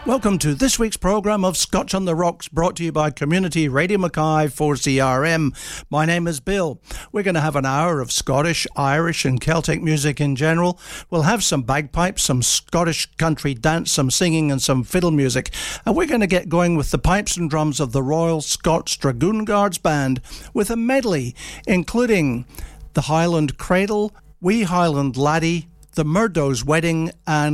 Welcome to this week's programme of Scotch on the Rocks, brought to you by Community Radio Mackay 4CRM. My name is Bill. We're going to have an hour of Scottish, Irish and Celtic music in general. We'll have some bagpipes, some Scottish country dance, some singing and some fiddle music. And we're going to get going with the pipes and drums of the Royal Scots Dragoon Guards Band with a medley including the Highland Cradle, Wee Highland Laddie, the Murdo's Wedding and